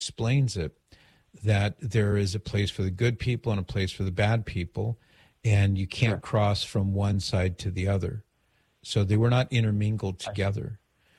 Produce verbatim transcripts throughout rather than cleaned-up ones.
explains it, that there is a place for the good people and a place for the bad people, and you can't sure. cross from one side to the other. So they were not intermingled together.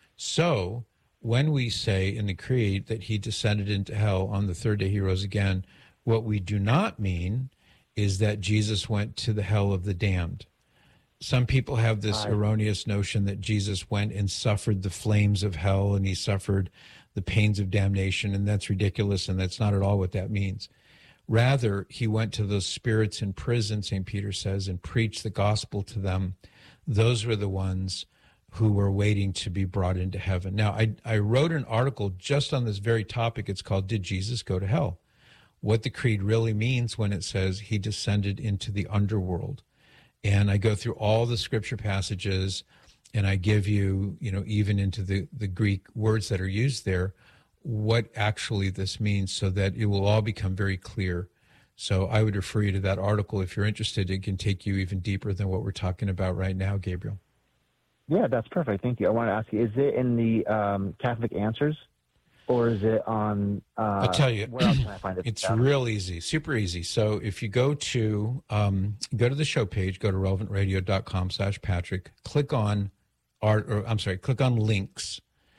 So when we say in the Creed that he descended into hell, on the third day he rose again, what we do not mean is that Jesus went to the hell of the damned. Some people have this erroneous notion that Jesus went and suffered the flames of hell and he suffered the pains of damnation, and that's ridiculous, and that's not at all what that means. Rather, he went to those spirits in prison, Saint Peter says, and preached the gospel to them. Those were the ones who were waiting to be brought into heaven. Now, I, I wrote an article just on this very topic. It's called, Did Jesus Go to Hell? What the Creed really means when it says he descended into the underworld. And I go through all the scripture passages, and I give you, you know, even into the, the Greek words that are used there, what actually this means, so that it will all become very clear. So I would refer you to that article if you're interested. It can take you even deeper than what we're talking about right now, Gabriel. Yeah, that's perfect. Thank you. I want to ask you, is it in the um, Catholic Answers, or is it on... Uh, I'll tell you, where else can I find it? It's real easy, super easy. So if you go to um, go to the show page, go to relevant radio dot com slash Patrick, click on art, or I'm sorry, click on links.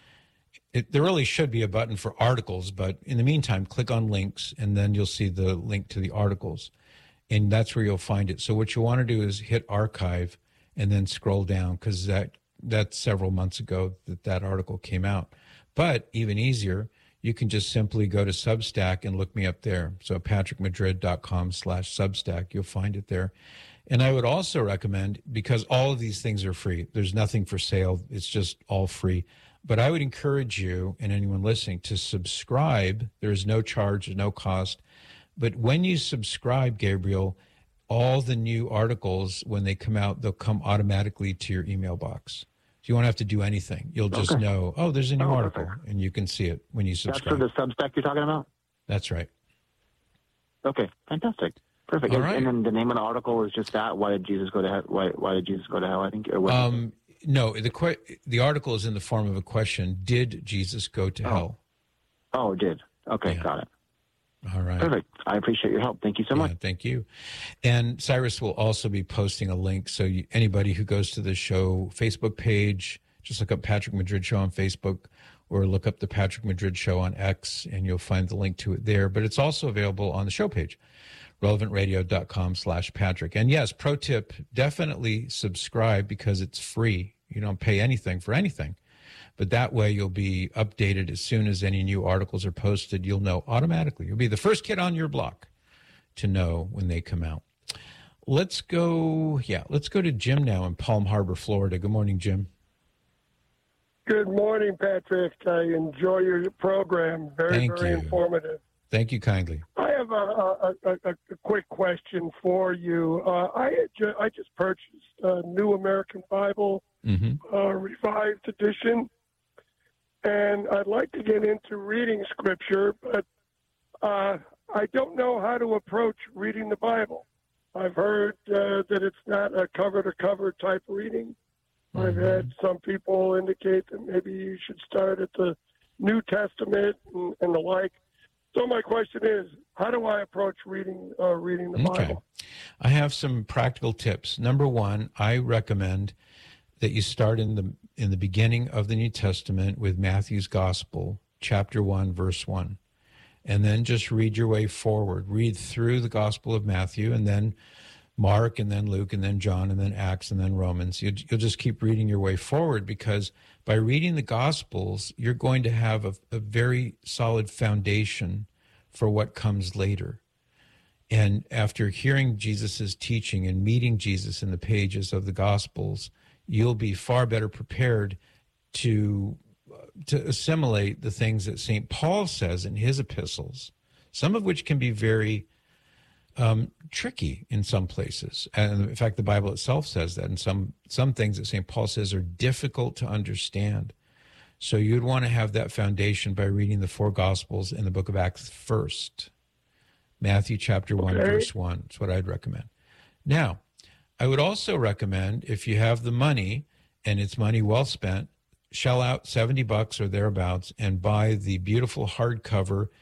It, there really should be a button for articles, but in the meantime, click on links, and then you'll see the link to the articles, and that's where you'll find it. So what you want to do is hit archive and then scroll down, because that that's several months ago that that article came out. But even easier, you can just simply go to Substack and look me up there. So patrick madrid dot com slash Substack, you'll find it there. And I would also recommend, because all of these things are free, there's nothing for sale, it's just all free. But I would encourage you and anyone listening to subscribe. There's no charge, no cost. But when you subscribe, Gabriel, all the new articles, when they come out, they'll come automatically to your email box. So you won't have to do anything. You'll just okay. know, oh, there's a new oh, article, perfect. And you can see it when you subscribe. That's for the Substack you're talking about? That's right. Okay, fantastic. Perfect. All right. And then the name of the article is just that, why did Jesus go to hell? Why, why did Jesus go to hell, I think? Or what um, no, the que- the article is in the form of a question. Did Jesus go to oh. hell? Oh, it did. Okay, yeah. Got it. All right. Perfect. I appreciate your help. Thank you so yeah, much. Thank you. And Cyrus will also be posting a link. So you, anybody who goes to the show Facebook page, just look up Patrick Madrid Show on Facebook, or look up the Patrick Madrid Show on X, and you'll find the link to it there. But it's also available on the show page, relevant radio dot com slash Patrick. And yes, pro tip, definitely subscribe, because it's free. You don't pay anything for anything. But that way you'll be updated as soon as any new articles are posted. You'll know automatically. You'll be the first kid on your block to know when they come out. Let's go, yeah, let's go to Jim now in Palm Harbor, Florida. Good morning, Jim. Good morning, Patrick. I enjoy your program. Very, Thank very you. informative. Thank you kindly. I have a, a, a, a quick question for you. Uh, I had ju- I just purchased a New American Bible, mm-hmm. uh, revised edition, and I'd like to get into reading Scripture, but uh, I don't know how to approach reading the Bible. I've heard uh, that it's not a cover-to-cover type reading. Mm-hmm. I've had some people indicate that maybe you should start at the New Testament and, and the like. So my question is, how do I approach reading uh, reading the okay. Bible? I have some practical tips. Number one, I recommend that you start in the in the beginning of the New Testament with Matthew's Gospel, chapter one, verse one, and then just read your way forward. Read through the Gospel of Matthew, and then Mark, and then Luke, and then John, and then Acts, and then Romans. You'll, you'll just keep reading your way forward, because by reading the Gospels, you're going to have a, a very solid foundation for what comes later. And after hearing Jesus's teaching and meeting Jesus in the pages of the Gospels, you'll be far better prepared to to assimilate the things that Saint Paul says in his epistles, some of which can be very um, tricky in some places. And in fact, the Bible itself says that. And some, some things that Saint Paul says are difficult to understand. So you'd want to have that foundation by reading the four Gospels and the book of Acts first. Matthew chapter one, okay. verse one. That's what I'd recommend. Now, I would also recommend, if you have the money, and it's money well spent, shell out seventy bucks or thereabouts and buy the beautiful hardcover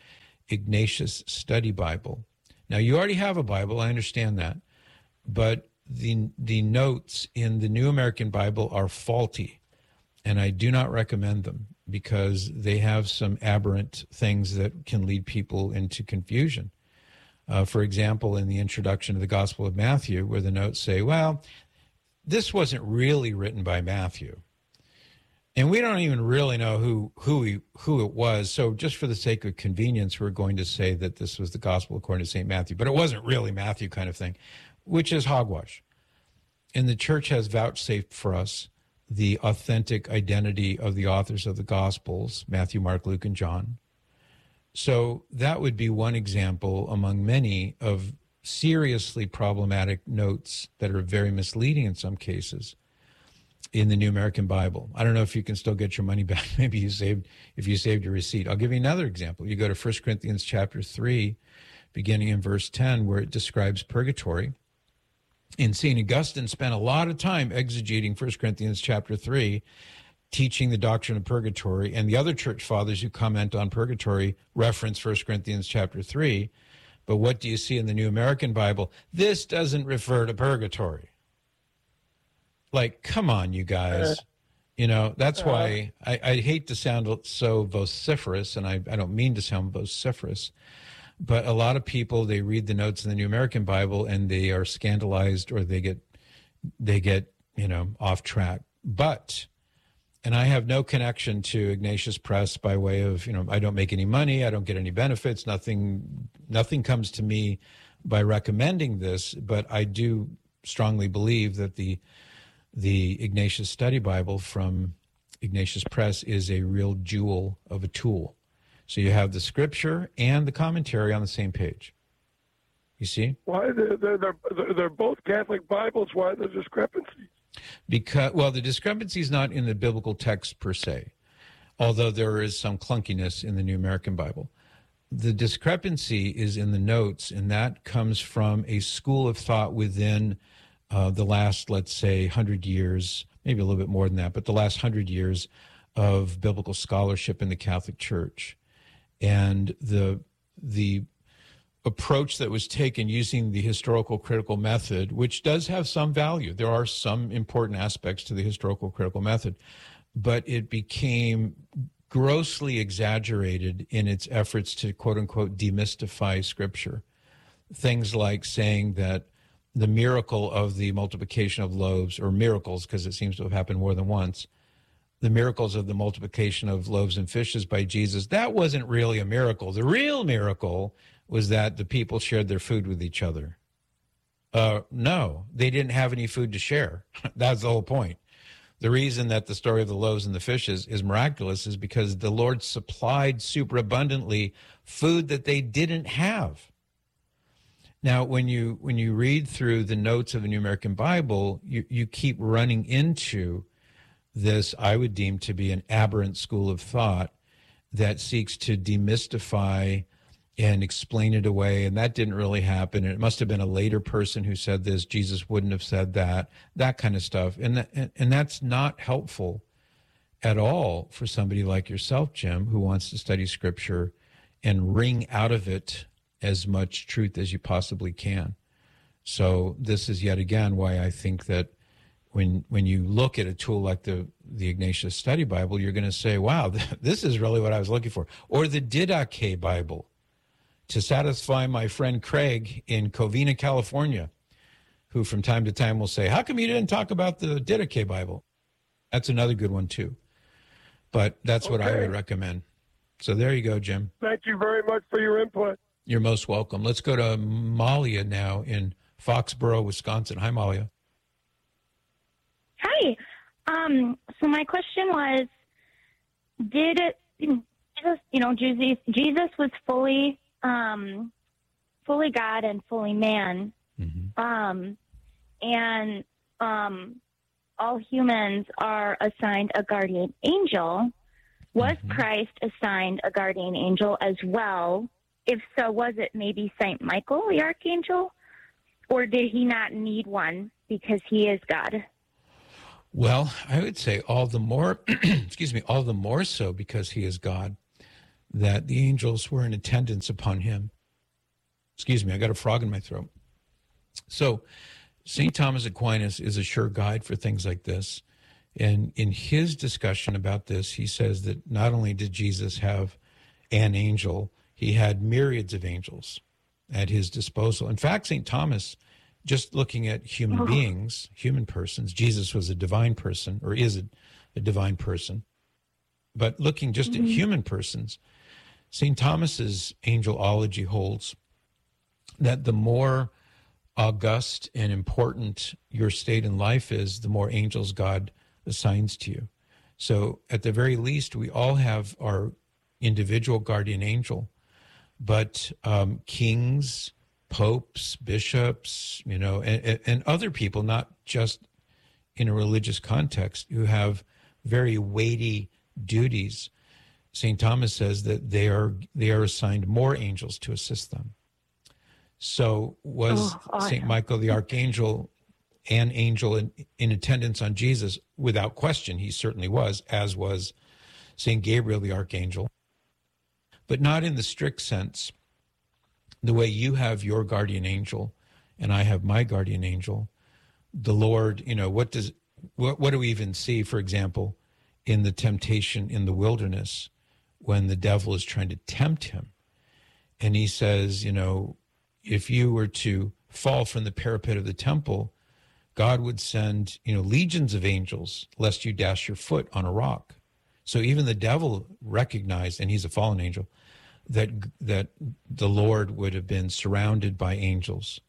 Ignatius Study Bible. Now, you already have a Bible, I understand that, but the the notes in the New American Bible are faulty, and I do not recommend them because they have some aberrant things that can lead people into confusion. Uh, for example, in the introduction to the Gospel of Matthew, where the notes say, well, this wasn't really written by Matthew. And we don't even really know who who he, who it was. So just for the sake of convenience, we're going to say that this was the Gospel according to Saint Matthew. But it wasn't really Matthew kind of thing, which is hogwash. And the church has vouchsafed for us the authentic identity of the authors of the Gospels, Matthew, Mark, Luke, and John. So that would be one example among many of seriously problematic notes that are very misleading in some cases in the New American Bible. I don't know if you can still get your money back. Maybe you saved, if you saved your receipt. I'll give you another example. You go to First Corinthians chapter three, beginning in verse ten, where it describes purgatory. And Saint Augustine spent a lot of time exegeting First Corinthians chapter three, teaching the doctrine of purgatory, and the other church fathers who comment on purgatory reference First Corinthians chapter three. But what do you see in the New American Bible? This doesn't refer to purgatory. Like, come on, you guys. You know, that's why I, I hate to sound so vociferous, and I, I don't mean to sound vociferous, but a lot of people, they read the notes in the New American Bible and they are scandalized or they get, they get, you know, off track. But, and I have no connection to Ignatius Press by way of, you know, I don't make any money, I don't get any benefits, nothing, nothing comes to me by recommending this, but I do strongly believe that the the Ignatius Study Bible from Ignatius Press is a real jewel of a tool. So you have the scripture and the commentary on the same page. You see? Why they're, they're, they're, they're both Catholic Bibles. Why the discrepancies? Because, well, the discrepancy is not in the biblical text per se, although there is some clunkiness in the New American Bible. The discrepancy is in the notes, and that comes from a school of thought within uh, the last, let's say, hundred years, maybe a little bit more than that, but the last hundred years of biblical scholarship in the Catholic Church. And the the approach that was taken using the historical critical method, which does have some value. There are some important aspects to the historical critical method, but it became grossly exaggerated in its efforts to, quote unquote, demystify Scripture. Things like saying that the miracle of the multiplication of loaves, or miracles, because it seems to have happened more than once, the miracles of the multiplication of loaves and fishes by Jesus, that wasn't really a miracle. The real miracle was that the people shared their food with each other. Uh, no, they didn't have any food to share. That's the whole point. The reason that the story of the loaves and the fishes is miraculous is because the Lord supplied superabundantly food that they didn't have. Now, when you when you read through the notes of the New American Bible, you, you keep running into this, I would deem to be an aberrant school of thought that seeks to demystify and explain it away, and that didn't really happen. It must have been a later person who said this. Jesus wouldn't have said that, that kind of stuff. And, that, and, and that's not helpful at all for somebody like yourself, Jim, who wants to study Scripture and wring out of it as much truth as you possibly can. So this is yet again why I think that when when you look at a tool like the, the Ignatius Study Bible, you're going to say, wow, this is really what I was looking for. Or the Didache Bible, to satisfy my friend Craig in Covina, California, who from time to time will say, how come you didn't talk about the Didache Bible? That's another good one, too. But that's okay. What I would recommend. So there you go, Jim. Thank you very much for your input. You're most welcome. Let's go to Malia now in Foxborough, Wisconsin. Hi, Malia. Hi. Um, so my question was, did it, Jesus, you know, Jesus, Jesus was fully, um, fully God and fully man. Mm-hmm. Um, and, um, all humans are assigned a guardian angel. Was mm-hmm. Christ assigned a guardian angel as well? If so, was it maybe Saint Michael, the archangel? Or did he not need one because he is God? Well, I would say all the more, excuse me, all the more so because he is God. that the angels were in attendance upon him. Excuse me, I got a frog in my throat. So Saint Thomas Aquinas is a sure guide for things like this. And in his discussion about this, he says that not only did Jesus have an angel, he had myriads of angels at his disposal. In fact, Saint Thomas, just looking at human oh. beings, human persons, Jesus was a divine person, or is a, a divine person. But looking just mm-hmm. at human persons, Saint Thomas's angelology holds that the more august and important your state in life is, the more angels God assigns to you. So at the very least, we all have our individual guardian angel, but um, kings, popes, bishops, you know, and, and other people, not just in a religious context, who have very weighty duties. Saint Thomas says that they are they are assigned more angels to assist them. So was oh, awesome. Saint Michael the Archangel an angel in, in attendance on Jesus? Without question, he certainly was, as was Saint Gabriel the Archangel. But not in the strict sense, the way you have your guardian angel and I have my guardian angel. The Lord, you know, what does what, what do we even see, for example, in the temptation in the wilderness when the devil is trying to tempt him? And he says, you know, if you were to fall from the parapet of the temple, God would send, you know, legions of angels lest you dash your foot on a rock. So even the devil recognized, and he's a fallen angel, that that the Lord would have been surrounded by angels.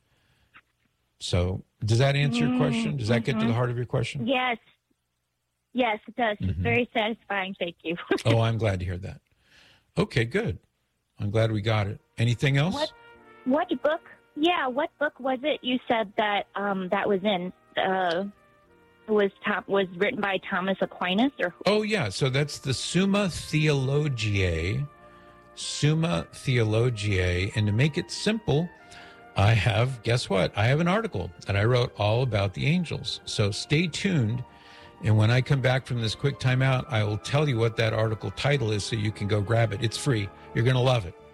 So does that answer your question? Does that mm-hmm. get to the heart of your question? Yes. Yes, it does. Mm-hmm. It's very satisfying. Thank you. Oh, I'm glad to hear that. Okay, good. I'm glad we got it. Anything else? What, what book? Yeah, what book was it you said that um, that was in? Uh, was Tom, was written by Thomas Aquinas? Or who? Oh, yeah. So that's the Summa Theologiae. Summa Theologiae. And to make it simple, I have, guess what? I have an article that I wrote all about the angels. So stay tuned. And when I come back from this quick timeout, I will tell you what that article title is so you can go grab it. It's free. You're going to love it.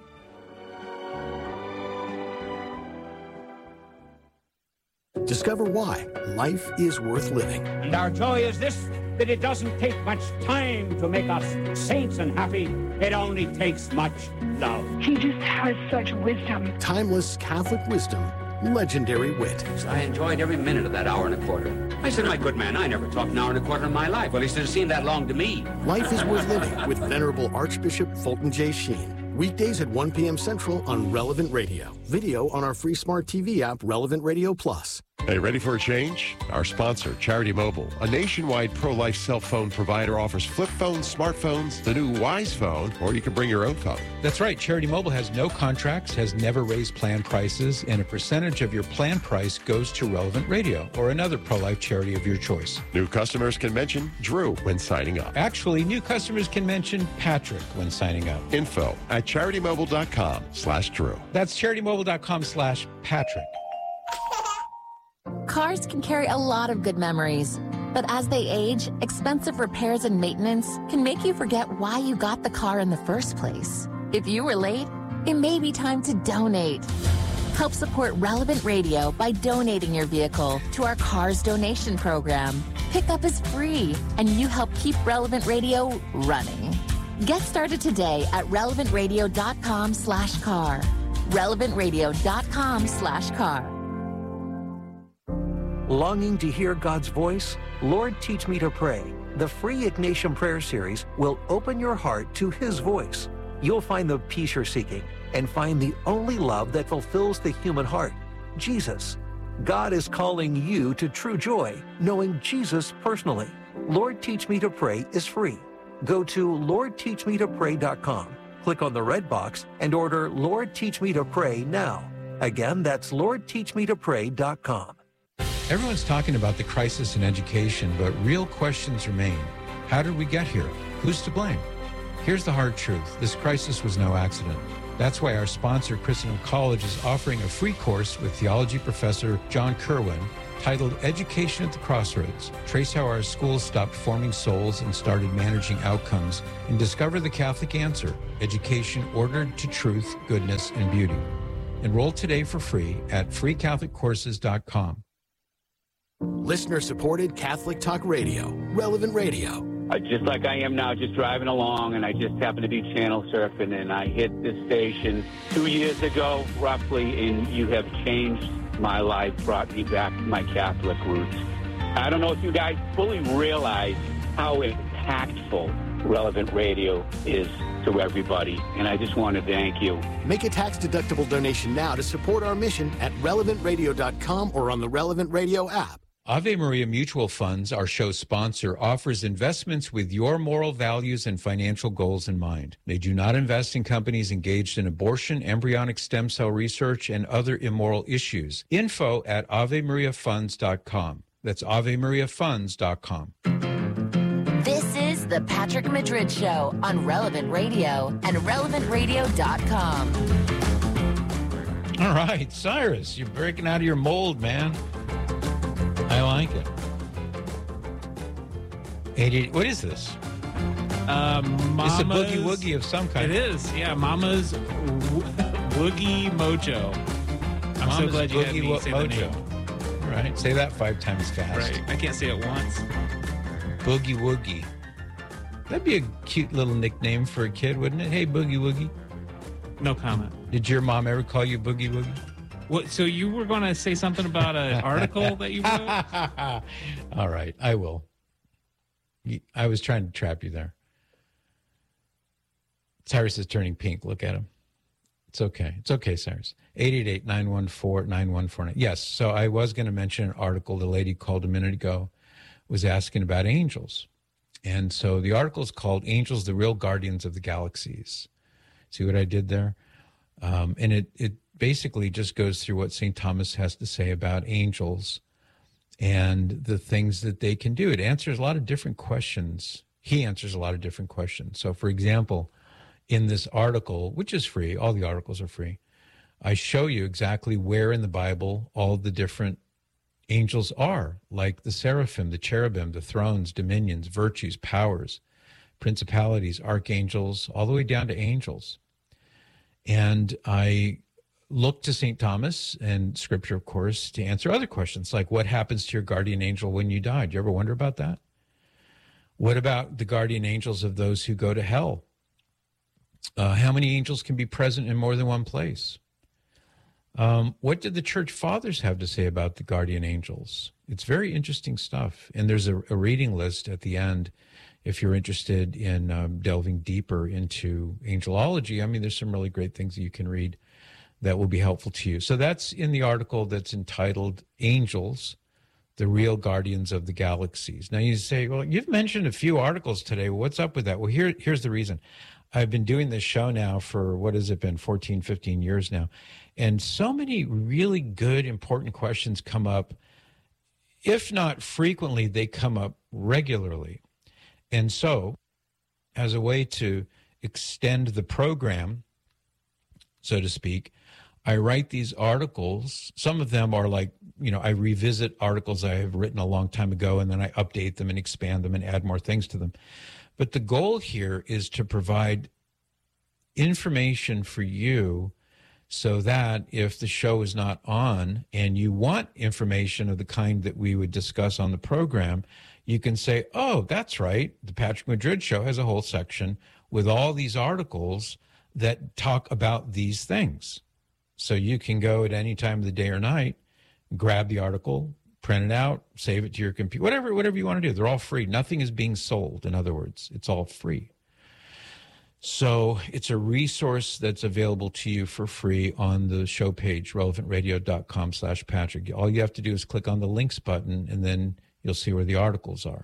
Discover why life is worth living. And our joy is this, that it doesn't take much time to make us saints and happy. It only takes much love. He just has such wisdom. Timeless Catholic wisdom, legendary wit. I enjoyed every minute of that hour and a quarter. I said, my good man, I never talked an hour and a quarter in my life. Well, he should have seemed that long to me. Life is worth living with Venerable Archbishop Fulton J. Sheen. Weekdays at one p.m. Central on Relevant Radio. Video on our free smart T V app, Relevant Radio Plus. Hey, ready for a change? Our sponsor, Charity Mobile, a nationwide pro-life cell phone provider, offers flip phones, smartphones, the new Wise phone, or you can bring your own phone. That's right. Charity Mobile has no contracts, has never raised plan prices, and a percentage of your plan price goes to Relevant Radio or another pro-life charity of your choice. New customers can mention Drew when signing up. Actually, new customers can mention Patrick when signing up. Info at CharityMobile.com slash Drew. That's CharityMobile.com slash Patrick. Cars can carry a lot of good memories, but as they age, expensive repairs and maintenance can make you forget why you got the car in the first place. If you were late, it may be time to donate. Help support Relevant Radio by donating your vehicle to our Cars Donation Program. Pickup is free, and you help keep Relevant Radio running. Get started today at relevantradio.com slash car. relevantradio.com slash car. Longing to hear God's voice? Lord, Teach Me to Pray. The free Ignatian Prayer Series will open your heart to His voice. You'll find the peace you're seeking and find the only love that fulfills the human heart, Jesus. God is calling you to true joy, knowing Jesus personally. Lord, Teach Me to Pray is free. Go to lord teach me to pray dot com, click on the red box, and order Lord, Teach Me to Pray now. Again, that's lord teach me to pray dot com. Everyone's talking about the crisis in education, but real questions remain. How did we get here? Who's to blame? Here's the hard truth. This crisis was no accident. That's why our sponsor, Christendom College, is offering a free course with theology professor John Kerwin titled Education at the Crossroads. Trace how our schools stopped forming souls and started managing outcomes, and discover the Catholic answer, education ordered to truth, goodness, and beauty. Enroll today for free at free catholic courses dot com. Listener-supported Catholic Talk Radio, Relevant Radio. Uh, just like I am now, just driving along, and I just happened to be channel surfing, and I hit this station two years ago, roughly, and you have changed my life, brought me back to my Catholic roots. I don't know if you guys fully realize how impactful Relevant Radio is to everybody, and I just want to thank you. Make a tax-deductible donation now to support our mission at relevant radio dot com or on the Relevant Radio app. Ave Maria Mutual Funds, our show sponsor, offers investments with your moral values and financial goals in mind. They do not invest in companies engaged in abortion, embryonic stem cell research, and other immoral issues. Info at ave maria funds dot com. That's ave maria funds dot com. This is the Patrick Madrid Show on Relevant Radio and relevant radio dot com. All right, Cyrus, you're breaking out of your mold, man. I like it. eighty, what is this? Uh, Mama's, it's a boogie woogie of some kind. It is, yeah. Mama's wo- Woogie Mojo. I'm Mama's so glad you had Boogie me Wo- say Mojo. the name. Right, say that five times fast. Right, I can't say it once. Boogie Woogie. That'd be a cute little nickname for a kid, wouldn't it? Hey, Boogie Woogie. No comment. Did your mom ever call you Boogie Woogie? What? So you were going to say something about an article that you wrote? All right, I will. I was trying to trap you there. Cyrus is turning pink. Look at him. It's okay. It's okay, Cyrus. eight eight eight, nine one four, nine one four nine. Yes, so I was going to mention an article. The lady called a minute ago was asking about angels. And so the article is called Angels, the Real Guardians of the Galaxies. See what I did there? Um, and it, it basically just goes through what Saint Thomas has to say about angels and the things that they can do. It answers a lot of different questions. He answers a lot of different questions. So, for example, in this article, which is free, all the articles are free, I show you exactly where in the Bible all the different angels are, like the seraphim, the cherubim, the thrones, dominions, virtues, powers, principalities, archangels, all the way down to angels. And I look to Saint Thomas and Scripture, of course, to answer other questions, like what happens to your guardian angel when you die? Do you ever wonder about that? What about the guardian angels of those who go to hell? Uh, how many angels can be present in more than one place? Um, what did the church fathers have to say about the guardian angels? It's very interesting stuff. And there's a, a reading list at the end if you're interested in um, delving deeper into angelology. I mean, there's some really great things that you can read that will be helpful to you. So that's in the article that's entitled Angels, the Real Guardians of the Galaxies. Now you say, well, you've mentioned a few articles today. What's up with that? Well, here, here's the reason. I've been doing this show now for, what has it been, fourteen, fifteen years now. And so many really good, important questions come up. If not frequently, they come up regularly. And so, as a way to extend the program, so to speak, I write these articles. Some of them are like, you know, I revisit articles I have written a long time ago, and then I update them and expand them and add more things to them. But the goal here is to provide information for you so that if the show is not on and you want information of the kind that we would discuss on the program, you can say, oh, that's right. The Patrick Madrid Show has a whole section with all these articles that talk about these things. So you can go at any time of the day or night, grab the article, print it out, save it to your computer, whatever, whatever you want to do. They're all free. Nothing is being sold. In other words, it's all free. So it's a resource that's available to you for free on the show page, relevant radio dot com slash Patrick. All you have to do is click on the links button, and then you'll see where the articles are.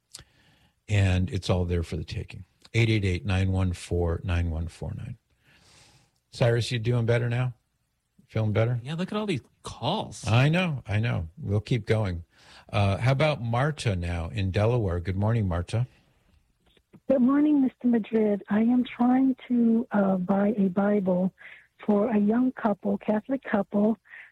And it's all there for the taking. eight eight eight, nine one four, nine one four nine. Cyrus, you doing better now? Feeling better? Yeah, look at all these calls. I know, I know. We'll keep going. Uh, how about Marta now in Delaware? Good morning, Marta. Good morning, Mister Madrid. I am trying to uh, buy a Bible for a young couple, Catholic couple.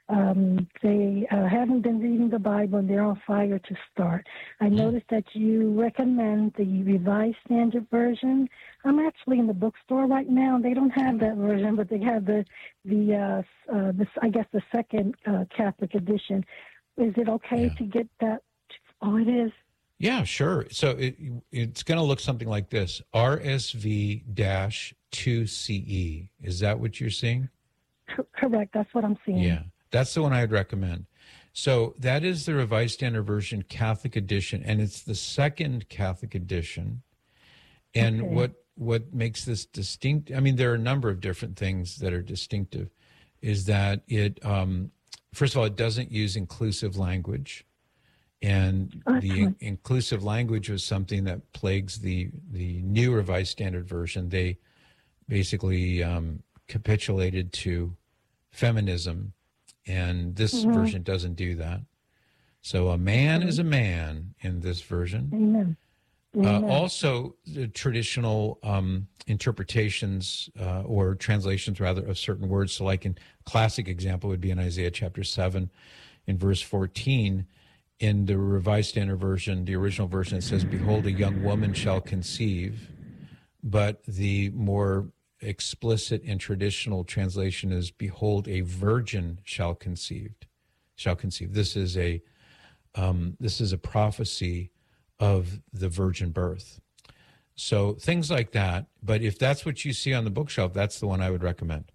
um, they uh, haven't been reading the Bible and they're on fire to start. I Mm-hmm. noticed that you recommend the Revised Standard Version. I'm actually in the bookstore right now. They don't have that version, but they have the the uh, uh, this I guess the second uh, Catholic edition. Is it okay Yeah. to get that? Oh, it is. Yeah, sure. So it, it's going to look something like this: R S V two C E. Is that what you're seeing? Co- correct. That's what I'm seeing. Yeah, that's the one I'd recommend. So that is the Revised Standard Version Catholic edition, and it's the second Catholic edition. And Okay. what what makes this distinct? I mean, there are a number of different things that are distinctive. Is that it? Um, first of all, it doesn't use inclusive language, and the Excellent. in- inclusive language was something that plagues the the new Revised Standard Version. They basically um, capitulated to feminism, and this Mhm. version doesn't do that. So a man is a man in this version. Amen. Uh, Amen. also, the traditional um, interpretations uh, or translations, rather, of certain words. So, like in classic example would be in Isaiah chapter seven, in verse fourteen. In the Revised Standard Version, the original version, it says, "Behold, a young woman shall conceive." But the more explicit and traditional translation is, "Behold, a virgin shall conceived, shall conceive." This is a um, this is a prophecy of the virgin birth. So things like that. But if that's what you see on the bookshelf, that's the one I would recommend.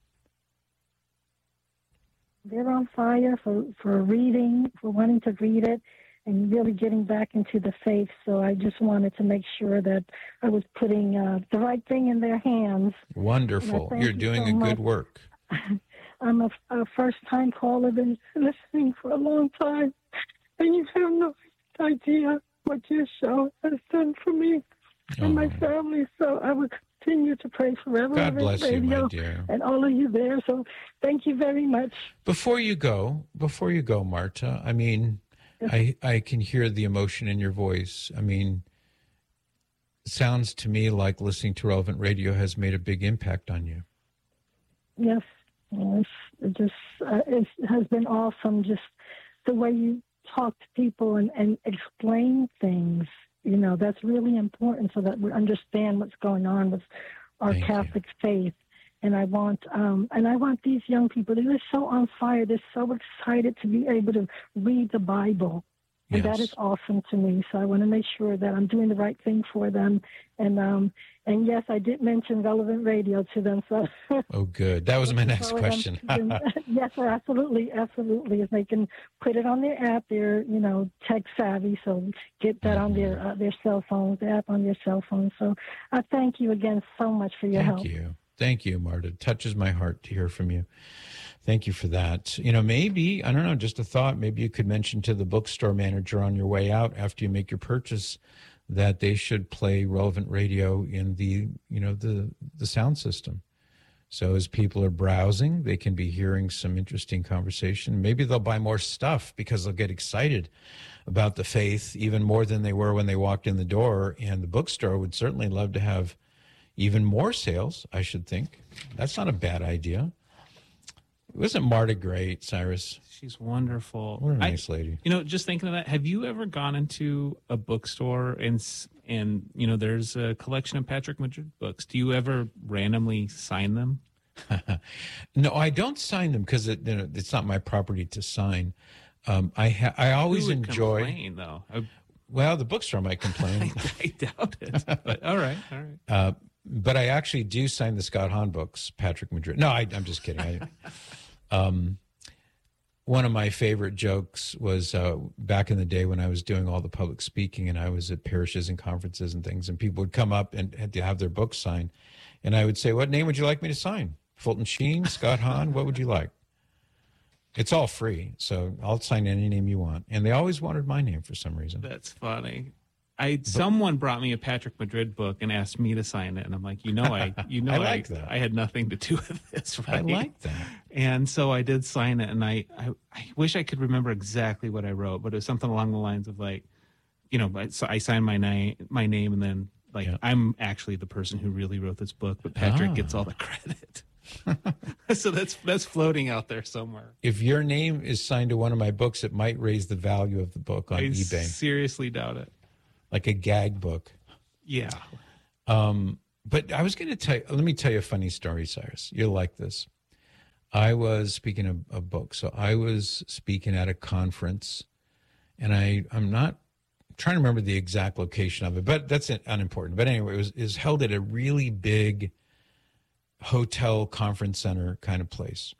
They're on fire for, for reading, for wanting to read it, and really getting back into the faith. So I just wanted to make sure that I was putting uh, the right thing in their hands. Wonderful. thank You're you doing so a much. good work. I'm a, a first-time caller, been listening for a long time, and you have no idea what your show has done for me and my family. So I will continue to pray forever. God bless you, my Radio dear. and all of you there. So thank you very much. Before you go, before you go, Marta, I mean, I, I can hear the emotion in your voice. I mean, it sounds to me like listening to Relevant Radio has made a big impact on you. Yes, yes. It just uh, it has been awesome. Just the way you talk to people and, and explain things. You know, that's really important so that we understand what's going on with our Thank Catholic faith. And I want, um, and I want these young people. They're so on fire. They're so excited to be able to read the Bible, and that Yes. is awesome to me. So I want to make sure that I'm doing the right thing for them. And um, and yes, I did mention Relevant Radio to them. So Oh, good. That was my next so them question. to- yes, sir, absolutely, absolutely. If they can put it on their app, they're you know tech savvy, so get that on their uh, their cell phones, the app on their cell phone. So I thank you again so much for your Thank help. you. Thank you, Marta. It touches my heart to hear from you. Thank you for that. You know, maybe, I don't know, just a thought, maybe you could mention to the bookstore manager on your way out after you make your purchase that they should play Relevant Radio in the, you know, the, the sound system. So as people are browsing, they can be hearing some interesting conversation. Maybe they'll buy more stuff because they'll get excited about the faith even more than they were when they walked in the door. And the bookstore would certainly love to have even more sales, I should think. That's not a bad idea. Wasn't Marta great, Cyrus? She's wonderful. What a I- nice lady. You know, just thinking of that, have you ever gone into a bookstore and s- and you know there's a collection of Patrick Madrid books? Do you ever randomly sign them? No, I don't sign them because it, you know, it's not my property to sign. Um, I ha- I always Who would enjoy. complain, though. I, Well, the bookstore might complain. I doubt it. But all right, all right. Uh, but I actually do sign the Scott Hahn books, Patrick Madrid. No, I, I'm just kidding. I, um, one of my favorite jokes was uh, back in the day when I was doing all the public speaking and I was at parishes and conferences and things, and people would come up and had to have their books signed. And I would say, what name would you like me to sign? Fulton Sheen, Scott Hahn, what would you like? It's all free, so I'll sign any name you want. And they always wanted my name for some reason. That's funny. I someone brought me a Patrick Madrid book and asked me to sign it, and I'm like, you know, I you know, I like I, that. I had nothing to do with this, right? I like that. And so I did sign it, and I, I I wish I could remember exactly what I wrote, but it was something along the lines of like, you know, I- so I signed my name, my name, and then like Yeah. I'm actually the person who really wrote this book, but Patrick Ah. gets all the credit. So that's that's floating out there somewhere. If your name is signed to one of my books, it might raise the value of the book on I eBay. seriously doubt it. Like a gag book. Yeah. Um, but I was going to tell you, let me tell you a funny story, Cyrus. You'll like this. I was speaking of a book. So I was speaking at a conference, and I, I'm not trying to remember the exact location of it, but that's unimportant. But anyway, it was, it was held at a really big hotel conference center kind of place.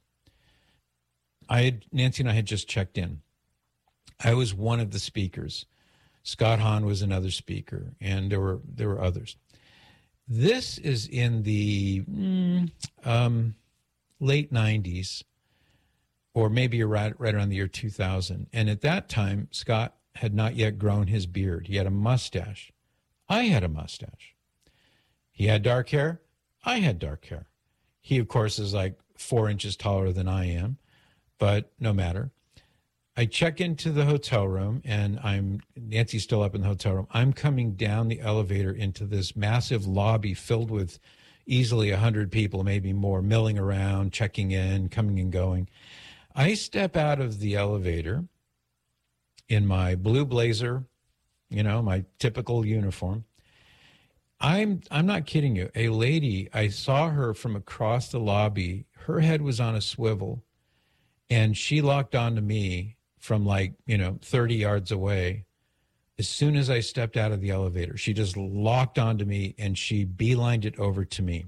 I had, Nancy and I had just checked in. I was one of the speakers. Scott Hahn was another speaker, and there were there were others. This is in the mm, um, late nineties, or maybe right, right around the year two thousand. And at that time, Scott had not yet grown his beard. He had a mustache. I had a mustache. He had dark hair. I had dark hair. He, of course, is like four inches taller than I am, but no matter. I check into the hotel room, and I'm Nancy's still up in the hotel room. I'm coming down the elevator into this massive lobby filled with easily one hundred people, maybe more, milling around, checking in, coming and going. I step out of the elevator in my blue blazer, you know, my typical uniform. I'm I'm not kidding you. A lady, I saw her from across the lobby. Her head was on a swivel, and she locked onto me from like, you know, thirty yards away. As soon as I stepped out of the elevator, she just locked onto me, and she beelined it over to me.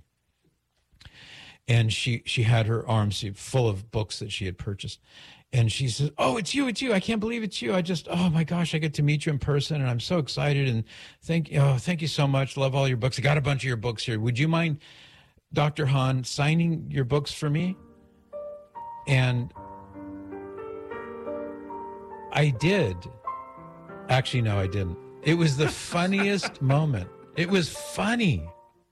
And she she had her arms full of books that she had purchased. And she says, "Oh, it's you, it's you. I can't believe it's you. I just, oh my gosh, I get to meet you in person, and I'm so excited. And thank, oh, thank you so much. Love all your books. I got a bunch of your books here. Would you mind, Doctor Hahn, signing your books for me?" And I did. Actually, no, I didn't. It was the funniest moment. It was funny.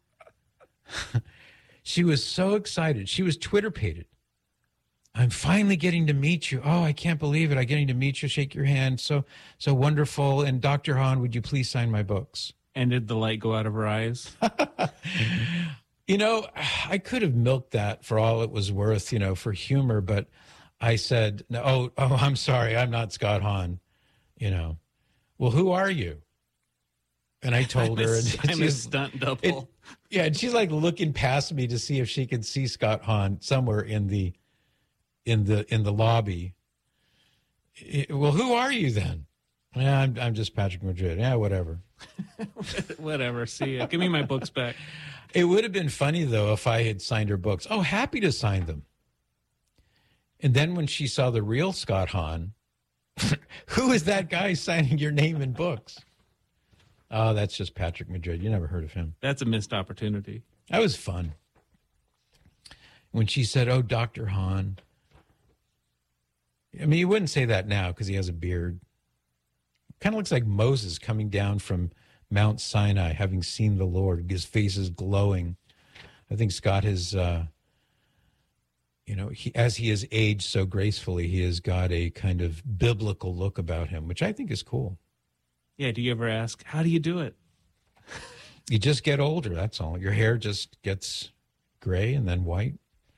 She was so excited. She was Twitter-pated. "I'm finally getting to meet you. Oh, I can't believe it. I'm getting to meet you, shake your hand. So, so wonderful. And Doctor Hahn, would you please sign my books?" And did the light go out of her eyes? You know, I could have milked that for all it was worth, you know, for humor. But I said, "No, oh, oh, I'm sorry. I'm not Scott Hahn." You know, "Well, who are you?" And I told I'm her. A, and I'm a stunt double. It, yeah, and she's like looking past me to see if she could see Scott Hahn somewhere in the in the in the lobby. It, well, who are you then? Yeah, I'm I'm just Patrick Madrid. Yeah, whatever. Whatever. See ya. Give me my books back. It would have been funny though if I had signed her books. Oh, happy to sign them. And then when she saw the real Scott Hahn, who is that guy signing your name in books? Oh, that's just Patrick Madrid. You never heard of him. That's a missed opportunity. That was fun. When she said, "Oh, Doctor Hahn." I mean, you wouldn't say that now because he has a beard. Kind of looks like Moses coming down from Mount Sinai, having seen the Lord. His face is glowing. I think Scott has, uh, you know, he, as he has aged so gracefully, he has got a kind of biblical look about him, which I think is cool. Yeah, do you ever ask, how do you do it? You just get older, that's all. Your hair just gets gray and then white.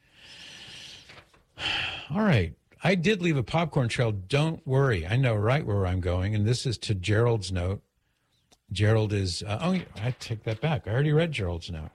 All right. I did leave a popcorn trail. Don't worry. I know right where I'm going. And this is to Gerald's note. Gerald is, uh, oh, I take that back. I already read Gerald's note.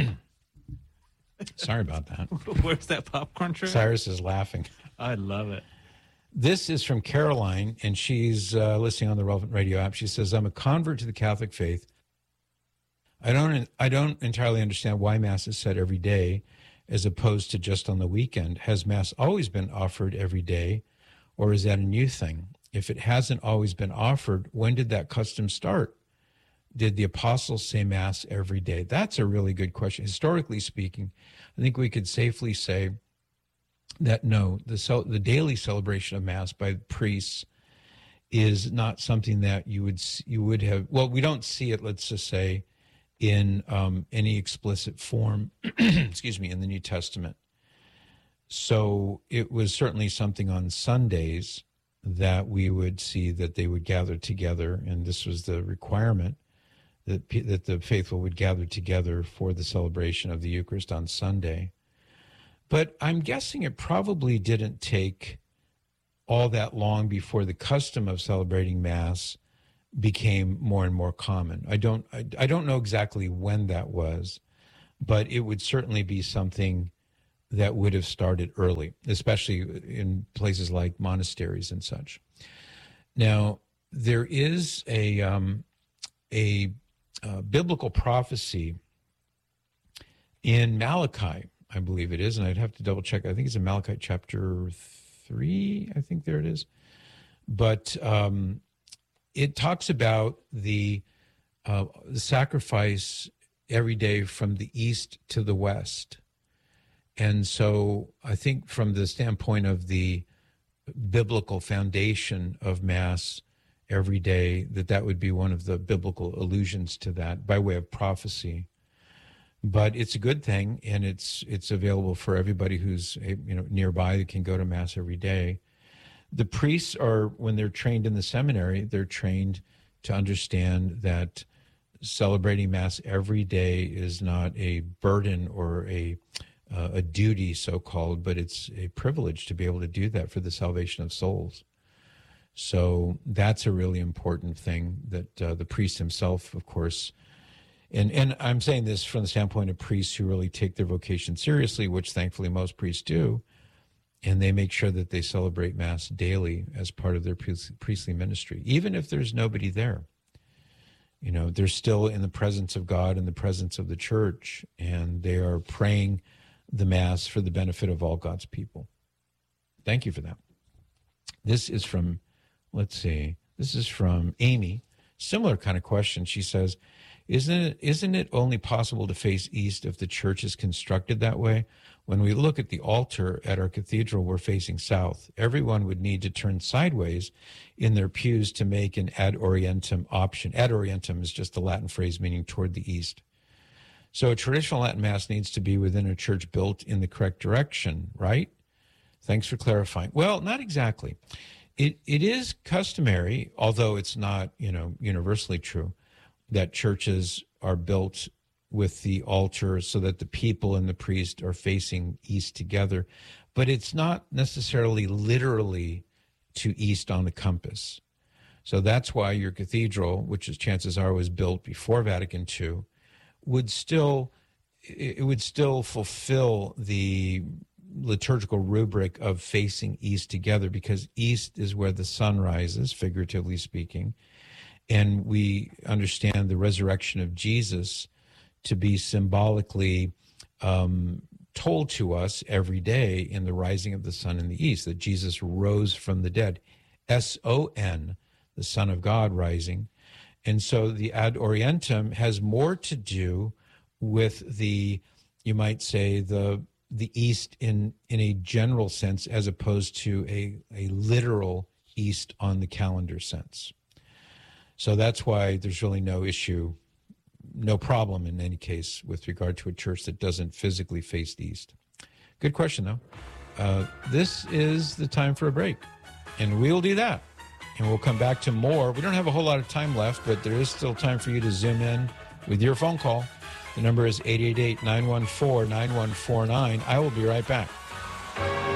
Sorry about that. Where's that popcorn trail? Cyrus is laughing. I love it. This is from Caroline, and she's uh, listening on the Relevant Radio app. She says, "I'm a convert to the Catholic faith. I don't, I don't entirely understand why Mass is said every day as opposed to just on the weekend. Has Mass always been offered every day, or is that a new thing? If it hasn't always been offered, when did that custom start? Did the apostles say Mass every day?" That's a really good question. Historically speaking, I think we could safely say that no, the cel- the daily celebration of Mass by priests is not something that you would you would have. Well, we don't see it. Let's just say in um, any explicit form. excuse me, in the New Testament. So it was certainly something on Sundays that we would see that they would gather together, and this was the requirement that that the faithful would gather together for the celebration of the Eucharist on Sunday. But I'm guessing it probably didn't take all that long before the custom of celebrating Mass became more and more common. I don't, I, I don't know exactly when that was, but it would certainly be something that would have started early, especially in places like monasteries and such. Now, there is a um, a uh, biblical prophecy in Malachi, I believe it is, and I'd have to double check. I think it's in Malachi chapter three. I think there it is. But um, it talks about the, uh, the sacrifice every day from the east to the west. And so I think from the standpoint of the biblical foundation of Mass every day, that that would be one of the biblical allusions to that by way of prophecy. But it's a good thing, and it's it's available for everybody who's you know nearby that can go to Mass every day. The priests are, when they're trained in the seminary, they're trained to understand that celebrating Mass every day is not a burden or a uh, a duty, so-called, but it's a privilege to be able to do that for the salvation of souls. So that's a really important thing that uh, the priest himself, of course, and, and I'm saying this from the standpoint of priests who really take their vocation seriously, which thankfully most priests do, and they make sure that they celebrate Mass daily as part of their priestly ministry, even if there's nobody there. You know, they're still in the presence of God and the presence of the church, and they are praying the Mass for the benefit of all God's people. Thank you for that. This is from, let's see, this is from Amy. Similar kind of question. She says, isn't it, isn't it only possible to face east if the church is constructed that way? When we look at the altar at our cathedral, we're facing south. Everyone would need to turn sideways in their pews to make an ad orientem option. Ad orientem is just the Latin phrase meaning toward the east. So a traditional Latin Mass needs to be within a church built in the correct direction, right? Thanks for clarifying. Well, not exactly. It it is customary, although it's not, you know, universally true, that churches are built with the altar so that the people and the priest are facing east together. But it's not necessarily literally to east on the compass. So that's why your cathedral, which is chances are was built before Vatican Two, would still it would still fulfill the liturgical rubric of facing east together, because east is where the sun rises, figuratively speaking, and we understand the resurrection of Jesus to be symbolically um, told to us every day in the rising of the sun in the east, that Jesus rose from the dead, S O N, the Son of God rising. And so the ad orientem has more to do with the, you might say, the the east in, in a general sense, as opposed to a, a literal east on the calendar sense. So that's why there's really no issue, no problem in any case with regard to a church that doesn't physically face the east. Good question, though. Uh, this is the time for a break, and we'll do that. And we'll come back to more. We don't have a whole lot of time left, but there is still time for you to zoom in with your phone call. The number is eight eight eight, nine one four, nine one four nine. I will be right back.